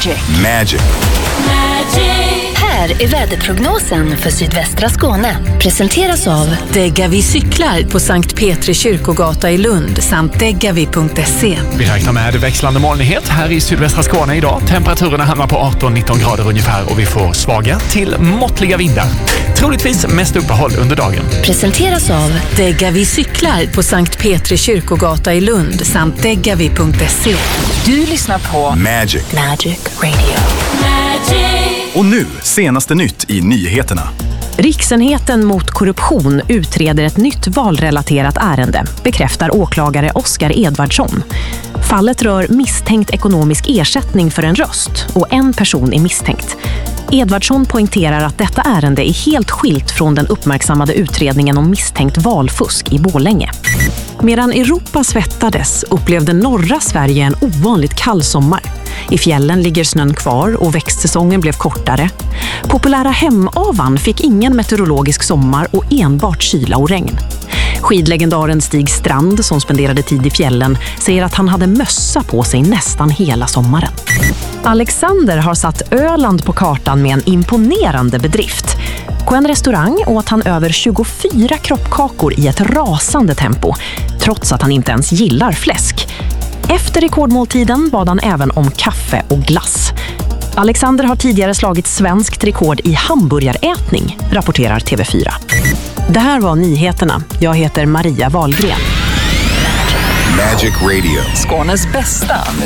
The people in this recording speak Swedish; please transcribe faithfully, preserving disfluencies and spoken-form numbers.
Magic. Magic. Magic. Här är väderprognosen för sydvästra Skåne. Presenteras av Degavi cyklar på Sankt Petri kyrkogata i Lund samt degavi punkt se. Vi räknar med växlande molnighet här i sydvästra Skåne idag. Temperaturerna hamnar på arton nitton grader ungefär och vi får svaga till måttliga vindar. Troligtvis mest uppehåll under dagen. Presenteras av Degavi cyklar på Sankt Petri kyrkogata i Lund samt degavi punkt se. Du lyssnar på Magic. Magic Radio. Magic. Och nu, senaste nytt i nyheterna. Riksenheten mot korruption utreder ett nytt valrelaterat ärende, bekräftar åklagare Oskar Edvardsson. Fallet rör misstänkt ekonomisk ersättning för en röst och en person är misstänkt. Edvardsson poängterar att detta ärende är helt skilt från den uppmärksammade utredningen om misstänkt valfusk i Borlänge. Medan Europa svettades upplevde norra Sverige en ovanligt kall sommar. I fjällen ligger snön kvar och växtsäsongen blev kortare. Populära Hemavan fick ingen meteorologisk sommar och enbart kyla och regn. Skidlegendaren Stig Strand, som spenderade tid i fjällen, säger att han hade mössa på sig nästan hela sommaren. Alexander har satt Öland på kartan med en imponerande bedrift. På en restaurang åt han över tjugofyra kroppkakor i ett rasande tempo, trots att han inte ens gillar fläsk. Efter rekordmåltiden bad han även om kaffe och glass. Alexander har tidigare slagit svenskt rekord i hamburgarätning, rapporterar T V fyra. Det här var nyheterna. Jag heter Maria Wahlgren. Magic Radio. Skånes bästa